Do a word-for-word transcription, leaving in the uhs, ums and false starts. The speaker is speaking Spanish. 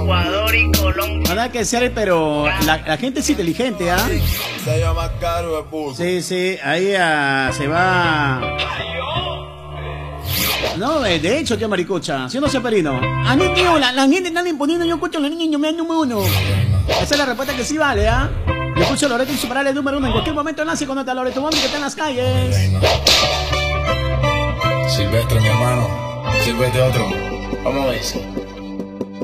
Ecuador y Colombia. Nada que ser, pero la, la gente es inteligente, ¿ah? ¿eh? Sí, sí, ahí uh, se va. No, de hecho, tío Maricucha, ¿sí o no, Seperino? A mí, tío, la, la gente está imponiendo, yo escucho a los niños, me dan número uno. Esa es la respuesta que sí vale, ¿ah? ¿eh? Yo escucho a Loreto Insuperable número uno. En cualquier momento nace cuando está Loreto Mami, que está en las calles. Silvestre, mi hermano. Silvestre otro. Vamos a ver.